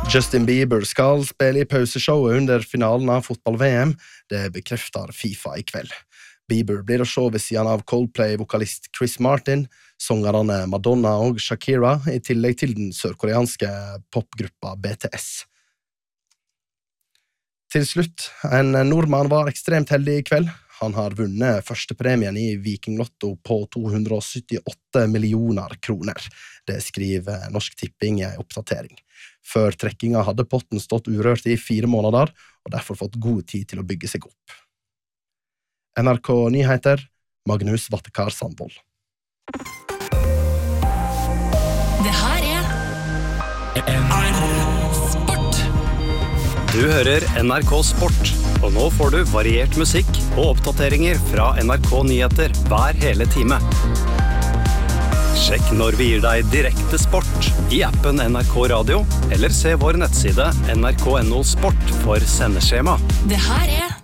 Justin Bieber skal spille i pauseshowet under finalen av fotball-VM. Det bekrefter FIFA i kveld. Bieber blir å se ved siden av Coldplay-vokalist Chris Martin, sångerne Madonna og Shakira, i tillegg til den sørkoreanske popgruppa BTS. Til slutt, en nordmann var ekstremt heldig i kveld. Han har vunnet førstepremien i Viking Lotto på 278 millioner kroner. Det skriver Norsk Tipping i en oppdatering. Før trekkinga hadde potten stått urørt i 4 måneder, og derfor fått god tid til å bygge seg opp. NRK Nyheter, Magnus Vattekar Sandvold. Det her Sport. Du hører NRK Sport, og nå får du variert musikk og oppdateringer fra NRK Nyheter hver hele time. Sjekk når vi gir deg direkte sport i appen NRK Radio, eller se vår nettside nrk.no sport for sendeskjema. Det her